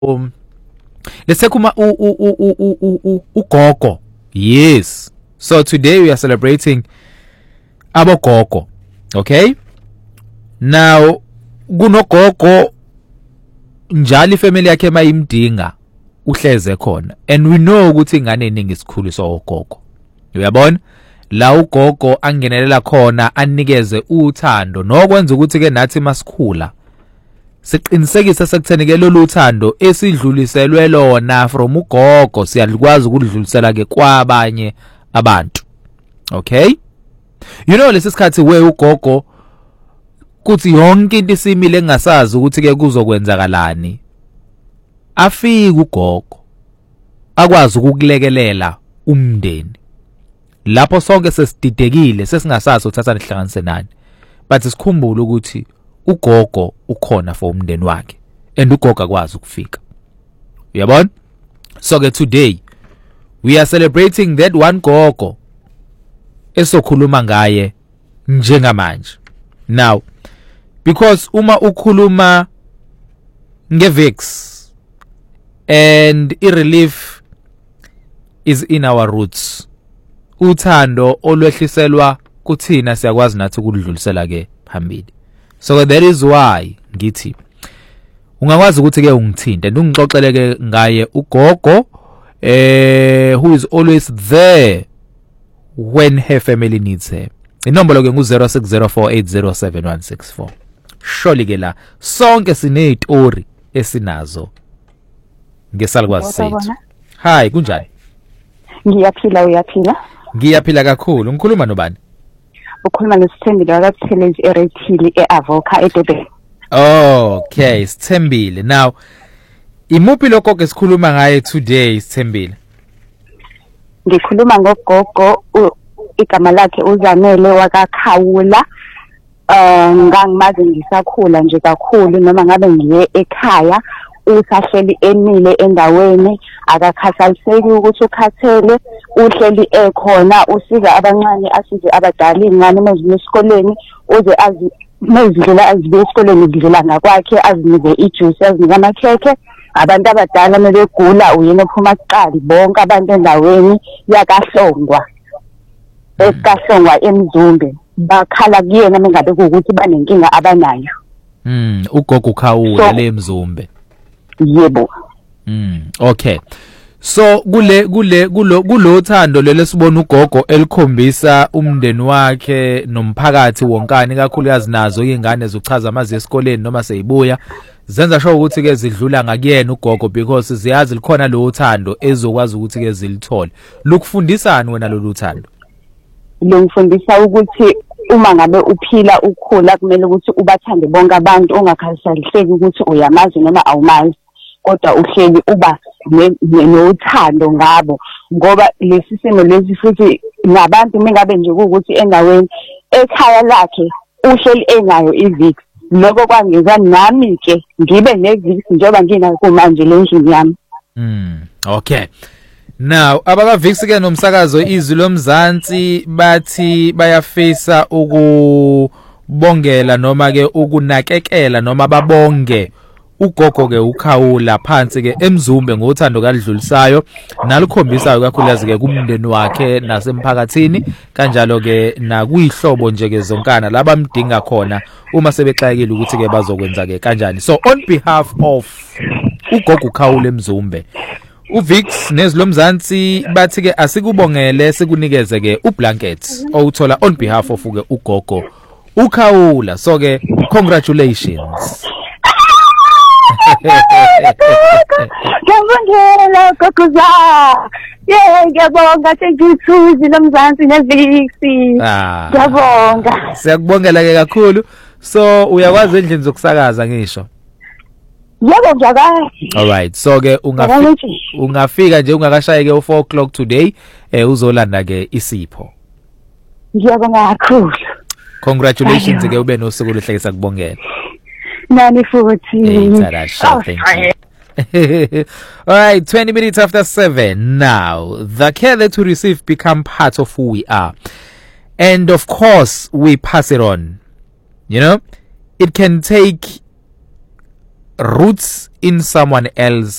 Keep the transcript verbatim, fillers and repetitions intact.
um let's take uma ugogo. Yes, so today we are celebrating abogogo. Okay, now kunogogo njalo ifamily yakhe mayimdinga uhleze khona, and we know ukuthi ingane eningi isikhuliswa ogogo. Uyabona la ugogo angenelela khona anikeze uthando nokwenza ukuthi ke nathi masikhula siqinisekise sekutheni ke lolu thando esidluliselwe lona from ugogo siyadlikwazi ukudlulisela ke kwabanye abantu. Okay, you know lesisikhathi we ugogo kuthi yonke into isimile engasazi ukuthi ke kuzokwenzakalani, afike ugogo akwazi ukukulekelela umndeni lapho sonke sesididekile sesingasazi uthatha nihlanganise nani, but sikhumbule ukuthi ugogo ukhona for umndeni wakhe and ugogo akwazi ukufika. Uyabona? So ke today we are celebrating that one gogo esokhuluma ngaye njengamanje. Now because uma ukhuluma nge-Vicks and i-relief is in our roots, uthando olwehliselwa kuthina siyakwazi nathi ukudlulisela ke phambili. So that is why ngithi ungakwazi ukuthi ke ungithinte ungixoxele ke ngaye ugogo eh who is always there when her family needs her. Inombolo ke ngu zero six zero four eight zero seven one six four. Surely ke la sonke sinezitori esinazo ngesalukwazi sethu. Hi, kunjani? Ngiyaphila, uyaphila? Ngiyaphila kakhulu. Ngikhuluma nobani? Ukhuluma noSithembile wakathelezi eRethili eAvoca eDurban. Okay, Sithembile. Now imuphi lokho ke sikhuluma ngaye today Sithembile? Ngikhuluma ngogogo igama lakhe uZanele wakaKhawula. Uh ngangimazi ngisakhula nje kakhulu noma ngabe ngiye ekhaya usahleli emile endaweni akakhathaliseki ukuthi ukhathele uhleli ekhona usiza abancane asize abadala ingane mezime esikoleni uze azi mezidlula azibe esikoleni ngidlula ngakwakhe azinike ijuice azinike amakhekhe abantu abadala mebegula uyena ophuma kuqali bonke abantu endaweni yakaHlongwa esikaHlongwa eMzumbe bakhala kuyena mengabe ukuthi banenkinga abanayo. Mm ugogo uKhawula le eMzumbe. Yebo. Mm okay, so kule kule kulo kulothando lelo sibona ugogo elikhombisa umndeni wakhe nomphakathi wonkani kakhulukazi nazo ingane zochaza amazi esikoleni noma seyibuya zenza sho ukuthi ke zidlula ngakuyena ugogo because ziyazi likhona lo uthando ezokwazi ukuthi ke zilithole. Lokufundisana wena lolu thando? Lungifundisa ukuthi uma ngabe uphila ukhula kumele ukuthi ubathande bonke abantu ungakhalisaliseki ukuthi uyamazi noma awumazi kodwa uhleli uba nothando ngabo ngoba lesi simo lesi futhi nabantu mengabe nje ukuthi endaweni ekhaya lakhe uhleli enayo iVicks lokho kwangenza nami ke ngibe neVicks njengoba nginayo manje le ndini yami. Mm okay, now abaka Vicks ke nomsakazo izwi lomzansi bathi bayafisa ukubongela noma ke ukunakekela noma babonge ugogo ke uKhawula phansi ke eMzumbe ngothando kalidlulisayo nalikhombisa kakhulukazi ke kumndeni wakhe nasemphakathini kanjalo ke nakuyihlobo nje ke zonkana labamdinga khona uma sebexakile ukuthi ke bazokwenza ke kanjani. So on behalf of ugogo uKhawula eMzumbe, uVicks nezilomzansi bathi ke asikubongele sikunikeze ke ublanket owuthola on behalf of ke ugogo uKhawula. So ke congratulations. Ngiyabongela gogoza. Yeah, ngiyabonga sengithuzi lomzansi neVicks. Ngiyabonga. Siyakubongela ke kakhulu. So uyakwazi endlini zokusakaza ngisho? Yebo ngiyakwazi. All right, so ke ungafika ungafika nje ungakashaye ke u four o'clock today eh uzolanda ke isipho. Ngiyabonga kakhulu. Congratulations ke ube nosuku oluhlekisa kubongela. Nani futhi. Oh, thank you. All right, twenty minutes after seven. Now, the care that we receive become part of who we are. And of course, we pass it on. You know, it can take roots in someone else